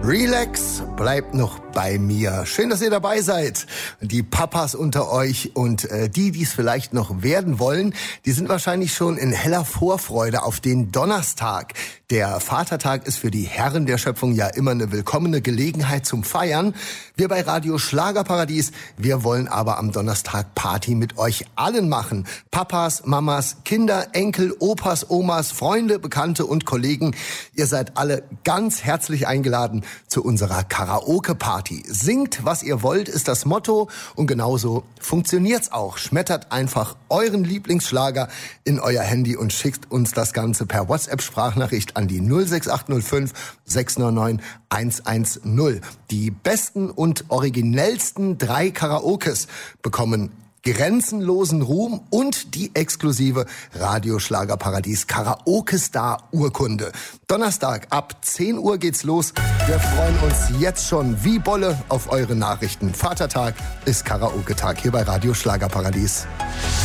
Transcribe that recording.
Relax, bleibt noch bei mir. Schön, dass ihr dabei seid. Die Papas unter euch und die es vielleicht noch werden wollen, die sind wahrscheinlich schon in heller Vorfreude auf den Donnerstag. Der Vatertag ist für die Herren der Schöpfung ja immer eine willkommene Gelegenheit zum Feiern. Wir bei Radio Schlagerparadies, wir wollen aber am Donnerstag Party mit euch allen machen. Papas, Mamas, Kinder, Enkel, Opas, Omas, Freunde, Bekannte und Kollegen. Ihr seid alle ganz herzlich eingeladen zu unserer Karaoke-Party. Singt, was ihr wollt, ist das Motto. Und genauso funktioniert's auch. Schmettert einfach euren Lieblingsschlager in euer Handy und schickt uns das Ganze per WhatsApp-Sprachnachricht an die 06805 699 110. Die besten und originellsten 3 Karaokes bekommen grenzenlosen Ruhm und die exklusive Radio Schlagerparadies Karaoke Star Urkunde. Donnerstag ab 10 Uhr geht's los. Wir freuen uns jetzt schon wie Bolle auf eure Nachrichten. Vatertag ist Karaoke-Tag hier bei Radio Schlagerparadies.